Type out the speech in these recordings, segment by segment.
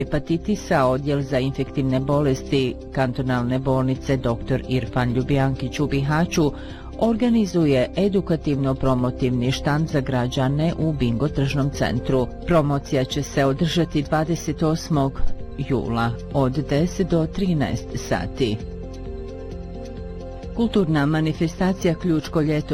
hepatitisa Odjel za infektivne bolesti kantonalne bolnice dr. Irfan Ljubijankić u Bihaću organizuje edukativno-promotivni štand za građane u Bingo tržnom centru. Promocija će se održati 28. jula od 10 do 13 sati. Kulturna manifestacija Ključko ljeto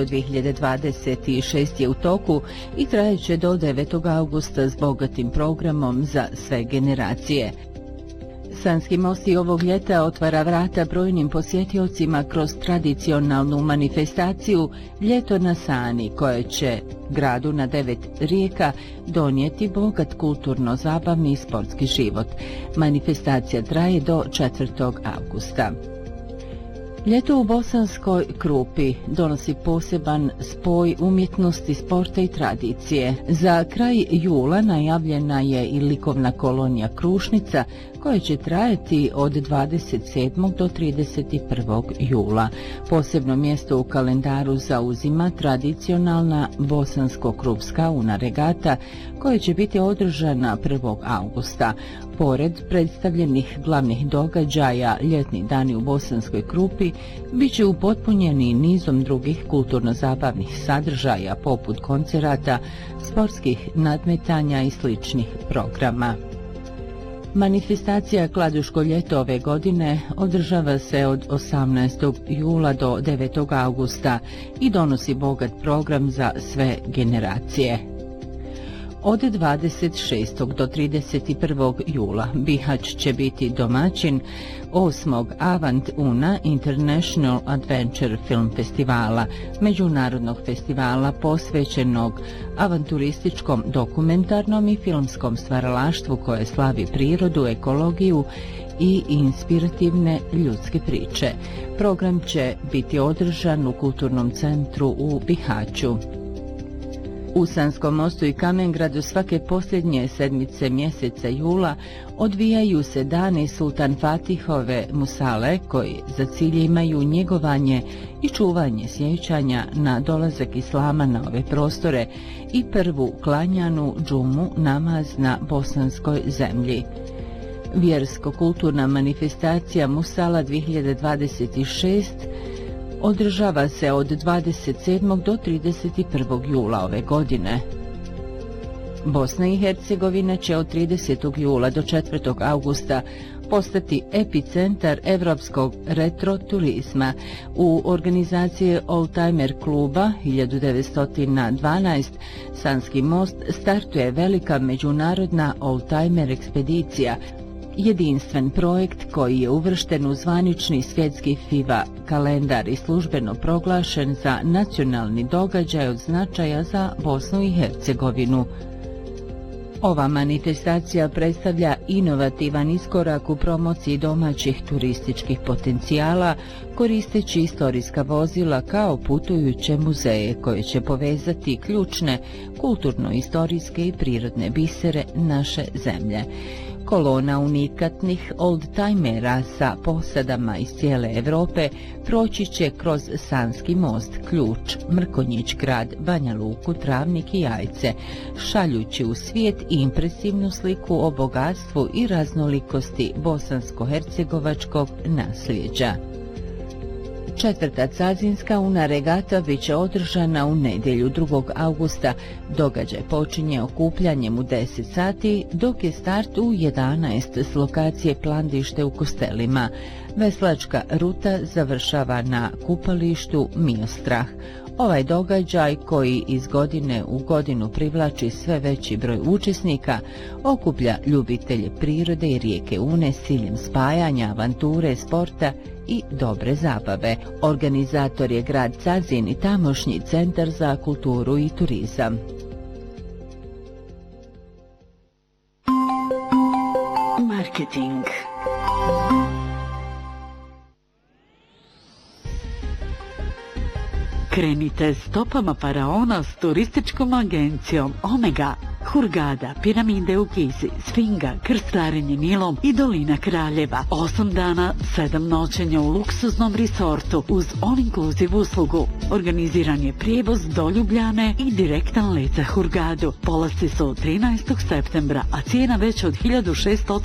2026 je u toku i trajeće do 9. augusta s bogatim programom za sve generacije. Sanski most i ovog ljeta otvara vrata brojnim posjetiocima kroz tradicionalnu manifestaciju Ljeto na Sani, koje će gradu na 9 rijeka donijeti bogat kulturno-zabavni i sportski život. Manifestacija traje do 4. augusta. Ljeto u Bosanskoj Krupi donosi poseban spoj umjetnosti, sporta i tradicije. Za kraj jula najavljena je i likovna kolonija Krušnica koja će trajati od 27. do 31. jula. Posebno mjesto u kalendaru zauzima tradicionalna bosansko-krupska una regata koja će biti održana 1. augusta. Pored predstavljenih glavnih događaja, ljetni dani u Bosanskoj Krupi bit će upotpunjeni nizom drugih kulturno-zabavnih sadržaja poput koncerata, sportskih nadmetanja i sličnih programa. Manifestacija Kladuško ljeto ove godine održava se od 18. jula do 9. augusta i donosi bogat program za sve generacije. Od 26. do 31. jula Bihać će biti domaćin 8. Avant Una International Adventure Film Festivala, međunarodnog festivala posvećenog avanturističkom, dokumentarnom i filmskom stvaralaštvu koje slavi prirodu, ekologiju i inspirativne ljudske priče. Program će biti održan u Kulturnom centru u Bihaću. U Sanskom mostu i Kamengradu svake posljednje sedmice mjeseca jula odvijaju se dani Sultan Fatihove musale koji za cilj imaju njegovanje i čuvanje sjećanja na dolazak islama na ove prostore i prvu klanjanu džumu namaz na bosanskoj zemlji. Vjersko-kulturna manifestacija Musala 2026 održava se od 27. do 31. jula ove godine. Bosna i Hercegovina će od 30. jula do 4. augusta postati epicentar evropskog retro turizma. U organizaciji Oldtimer kluba 1912 Sanski most startuje velika međunarodna Oldtimer ekspedicija, jedinstven projekt koji je uvršten u zvanični svjetski FIVA kalendar i službeno proglašen za nacionalni događaj od značaja za Bosnu i Hercegovinu. Ova manifestacija predstavlja inovativan iskorak u promociji domaćih turističkih potencijala, koristeći istorijska vozila kao putujuće muzeje koje će povezati ključne kulturno-istorijske i prirodne bisere naše zemlje. Kolona unikatnih oldtimera sa posadama iz cijele Europe proći će kroz Sanski most, Ključ, Mrkonjić grad, Banja Luku, Travnik i Jajce, šaljući u svijet impresivnu sliku o bogatstvu i raznolikosti bosansko-hercegovačkog nasljeđa. Četvrta Cazinska una regata bit će održana u nedjelju 2. augusta. Događaj počinje okupljanjem u 10 sati, dok je start u 11 s lokacije Plandište u Kostelima. Veslačka ruta završava na kupalištu Miostrah. Ovaj događaj, koji iz godine u godinu privlači sve veći broj učesnika, okuplja ljubitelje prirode i rijeke Une s ciljem spajanja, avanture, sporta i dobre zabave. Organizator je grad Cazin i tamošnji centar za kulturu i turizam. Marketing. Krenite stopama faraona s turističkom agencijom Omega. Hurgada, piramide u Gizi, Sfinga, krstarenje Nilom i Dolina Kraljeva. 8 dana, 7 noćenja u luksuznom resortu uz all-inclusive uslugu. Organiziran je prijevoz do Ljubljane i direktan let za Hurgadu. Polasci su 13. septembra, a cijena već od 1600